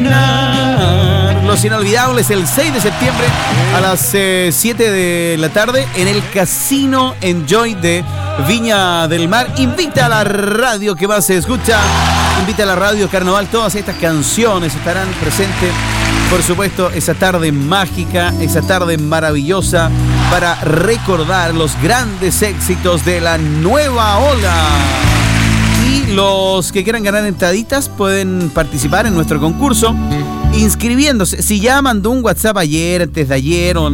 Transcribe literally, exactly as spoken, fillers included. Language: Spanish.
terminar. Los Inolvidables el seis de septiembre a las eh, siete de la tarde en el Casino Enjoy de Viña del Mar. Invita a la radio que más se escucha. Invita a la radio Carnaval. Todas estas canciones estarán presentes. Por supuesto, esa tarde mágica, esa tarde maravillosa para recordar los grandes éxitos de la nueva ola. Y los que quieran ganar entraditas pueden participar en nuestro concurso inscribiéndose. Si ya mandó un WhatsApp ayer, antes de ayer o